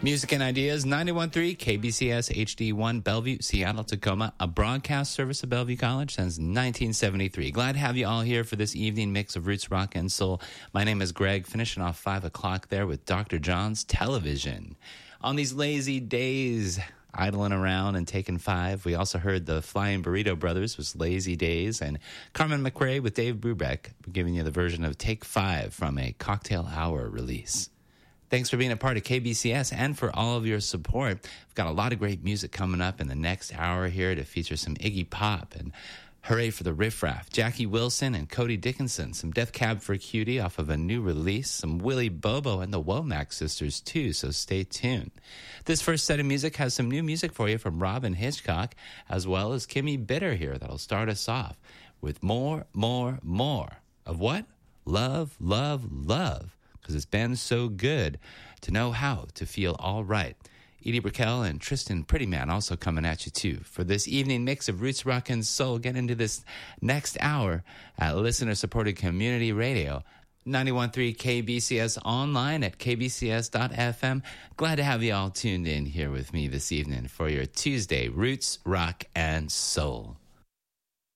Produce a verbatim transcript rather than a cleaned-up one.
Music and Ideas, ninety-one point three K B C S H D one, Bellevue, Seattle, Tacoma, a broadcast service of Bellevue College since nineteen seventy-three. Glad to have you all here for this evening mix of roots, rock, and soul. My name is Greg, finishing off five o'clock there with Doctor John's Television. On these lazy days, idling around and taking five, we also heard the Flying Burrito Brothers with Lazy Days, and Carmen McRae with Dave Brubeck giving you the version of Take Five from a Cocktail Hour release. Thanks for being a part of K B C S and for all of your support. We've got a lot of great music coming up in the next hour here to feature some Iggy Pop and Hooray for the Riff Raff, Jackie Wilson and Cody Dickinson, some Death Cab for Cutie off of a new release, some Willie Bobo and the Womack Sisters too, so stay tuned. This first set of music has some new music for you from Robin Hitchcock, as well as Kimmy Bitter here that'll start us off with more, more, more of what? Love, love, love. Because it's been so good to know how to feel all right. Edie Brickell and Tristan Prettyman also coming at you, too, for this evening mix of roots, rock, and soul. Get into this next hour at listener-supported community radio, ninety-one point three K B C S, online at k b c s dot f m. Glad to have you all tuned in here with me this evening for your Tuesday Roots, Rock, and Soul.